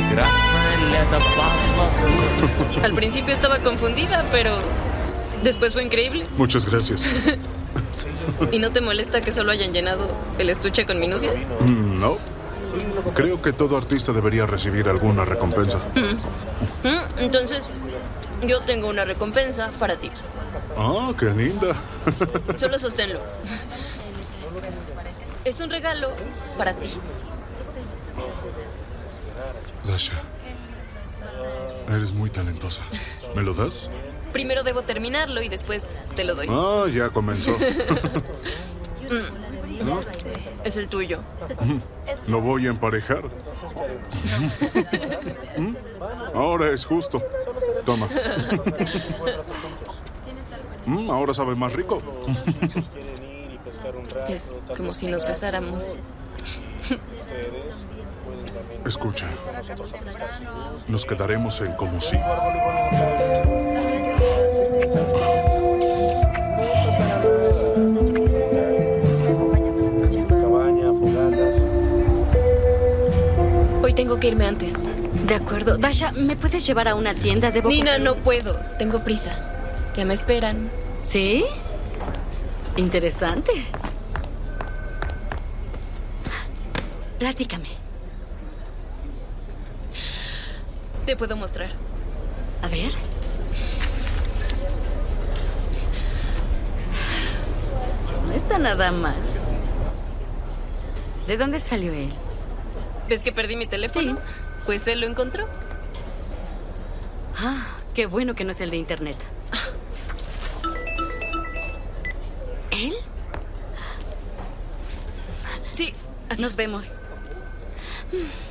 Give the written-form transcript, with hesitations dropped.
Al principio estaba confundida, pero después fue increíble. Muchas gracias. ¿Y no te molesta que solo hayan llenado el estuche con minucias? No. Creo que todo artista debería recibir alguna recompensa. Entonces, yo tengo una recompensa para ti. Ah, qué linda. Solo sosténlo. Es un regalo para ti. Dasha, eres muy talentosa. ¿Me lo das? Primero debo terminarlo y después te lo doy. Ah, ya comenzó. Es el tuyo. Lo voy a emparejar. Ahora es justo. Toma. Ahora sabe más rico. Es como si nos besáramos. Escucha, nos quedaremos en como si. Hoy tengo que irme antes. De acuerdo. Dasha, ¿me puedes llevar a una tienda? Nina, no puedo. Tengo prisa. Ya me esperan. ¿Sí? Interesante. Platícame. Te puedo mostrar. A ver. No está nada mal. ¿De dónde salió él? ¿Ves que perdí mi teléfono? Sí. Pues él lo encontró. Ah, qué bueno que no es el de internet. ¿Él? Sí. Nos vemos.